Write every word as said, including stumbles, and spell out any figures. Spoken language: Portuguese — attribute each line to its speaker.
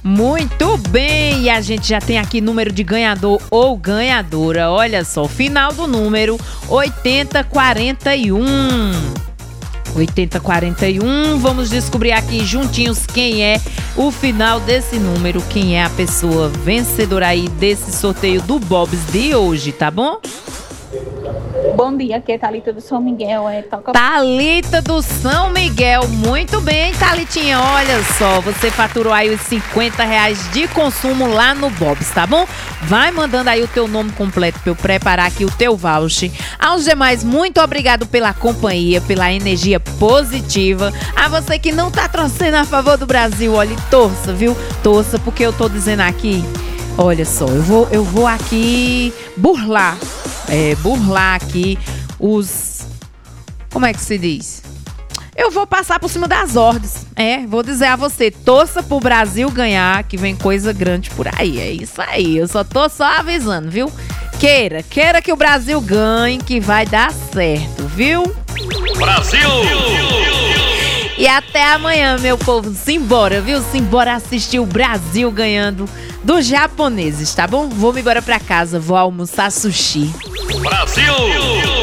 Speaker 1: Muito bem, e a gente já tem aqui número de ganhador ou ganhadora. Olha só, o final do número oitenta quarenta e um. oitenta quarenta e um, vamos descobrir aqui juntinhos quem é o final desse número, quem é a pessoa vencedora aí desse sorteio do Bob's de hoje, tá bom?
Speaker 2: Bom dia, aqui é Thalita do São Miguel. É, toca...
Speaker 1: Thalita do São Miguel, muito bem, Thalitinha, olha só, você faturou aí os cinquenta reais de consumo lá no Bob's, tá bom? Vai mandando aí o teu nome completo pra eu preparar aqui o teu voucher. Aos demais, muito obrigado pela companhia, pela energia positiva. A você que não tá torcendo a favor do Brasil, olha, torça, viu? Torça, porque eu tô dizendo aqui, olha só, eu vou, eu vou aqui burlar. É, burlar aqui os... Como é que se diz? Eu vou passar por cima das ordens. É, vou dizer a você, torça pro Brasil ganhar, que vem coisa grande por aí. É isso aí, eu só tô só avisando, viu? Queira, queira que o Brasil ganhe, que vai dar certo, viu?
Speaker 3: Brasil!
Speaker 1: E até amanhã, meu povo. Simbora, viu? Simbora assistir o Brasil ganhando dos japoneses, tá bom? Vou-me embora pra casa, vou almoçar sushi.
Speaker 3: Brasil!